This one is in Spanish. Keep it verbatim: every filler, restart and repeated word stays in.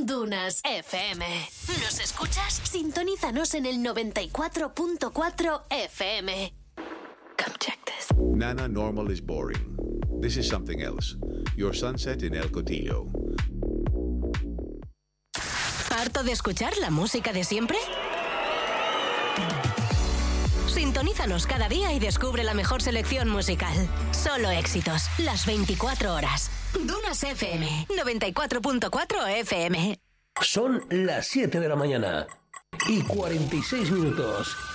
Dunas F M. ¿Nos escuchas? Sintonízanos en el noventa y cuatro punto cuatro F M. Come check this. Nana, normal is boring. This is something else. Your sunset in El Cotillo. ¿Harto de escuchar la música de siempre? Sintonízanos cada día y descubre la mejor selección musical. Solo éxitos, las veinticuatro horas. Dunas F M, noventa y cuatro punto cuatro F M. Son las siete de la mañana y cuarenta y seis minutos.